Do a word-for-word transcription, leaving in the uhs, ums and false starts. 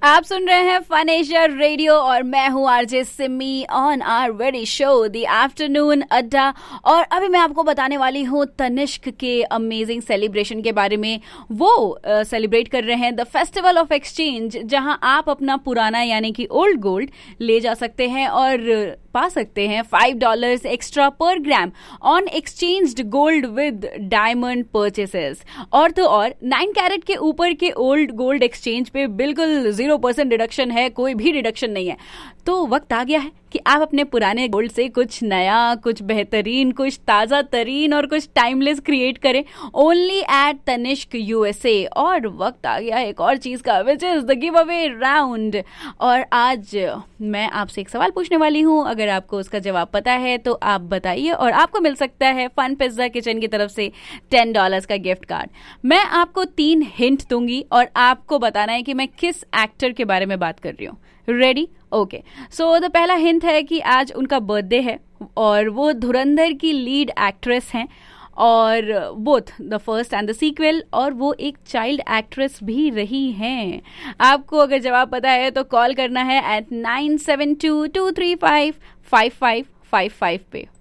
आप सुन रहे हैं फन एशिया रेडियो और मैं हूँ RJ Simi on our very show the afternoon अड्डा। और अभी मैं आपको बताने वाली हूँ तनिष्क के अमेजिंग सेलिब्रेशन के बारे में। वो सेलिब्रेट uh, कर रहे हैं द फेस्टिवल ऑफ एक्सचेंज, जहां आप अपना पुराना यानी कि ओल्ड गोल्ड ले जा सकते हैं और पा सकते हैं फाइव डॉलर्स एक्स्ट्रा पर ग्राम on exchanged gold with diamond purchases. और तो और नाइन कैरेट के ऊपर के ओल्ड गोल्ड एक्सचेंज पे बिल्कुल जीरो परसेंट डिडक्शन है, कोई भी डिडक्शन नहीं है। तो वक्त आ गया है कि आप अपने पुराने गोल्ड से कुछ नया, कुछ बेहतरीन, कुछ ताजा तरीन और कुछ टाइमलेस क्रिएट करें ओनली एट तनिष्क यूएसए। और वक्त आ गया एक और चीज का, which is the give away round. और आज मैं आपसे एक सवाल पूछने वाली हूँ, अगर आपको उसका जवाब पता है तो आप बताइए और आपको मिल सकता है फन पिज्जा किचन की तरफ से टेन डॉलर्स का गिफ्ट कार्ड। मैं आपको तीन हिंट दूंगी और आपको बताना है कि मैं किस एक्टर के बारे में बात कर रही हूँ। रेडी? ओके। सो द पहला हिंट है कि आज उनका बर्थडे है और वो धुरंधर की लीड एक्ट्रेस हैं और both the first and the sequel, और वो एक चाइल्ड एक्ट्रेस भी रही हैं। आपको अगर जवाब पता है तो कॉल करना है eight nine seven to to three five five five five five पे।